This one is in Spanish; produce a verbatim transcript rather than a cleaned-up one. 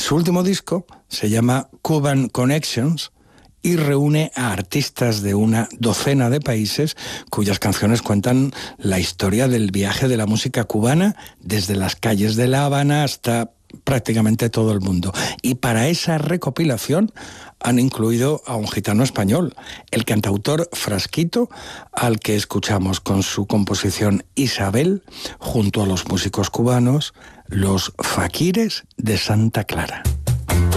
Su último disco se llama Cuban Connections y reúne a artistas de una docena de países cuyas canciones cuentan la historia del viaje de la música cubana desde las calles de La Habana hasta prácticamente todo el mundo. Y para esa recopilación han incluido a un gitano español, el cantautor Frasquito, al que escuchamos con su composición Isabel, junto a los músicos cubanos, los Faquires de Santa Clara.